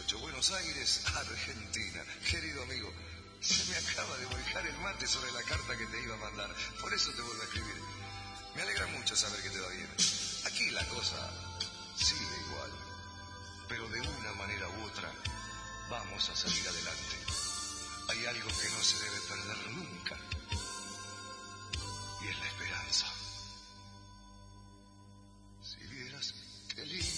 18, Buenos Aires, Argentina. Querido amigo, se me acaba de volcar el mate sobre la carta que te iba a mandar. Por eso te vuelvo a escribir. Me alegra mucho saber que te va bien. Aquí la cosa sigue igual, pero de una manera u otra vamos a salir adelante. Hay algo que no se debe perder